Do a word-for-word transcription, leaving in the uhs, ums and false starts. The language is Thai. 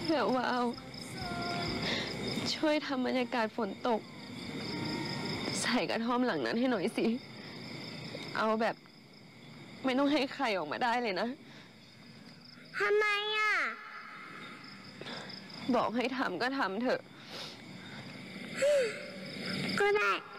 แวววาวช่วยทำบรรยากาศฝนตกใส่กระท่อมหลังนั้นให้หน่อยสิเอาแบบไม่ต้องให้ใครออกมาได้เลยนะทำไมอ่ะบอกให้ทำก็ทำเถอะก็ได้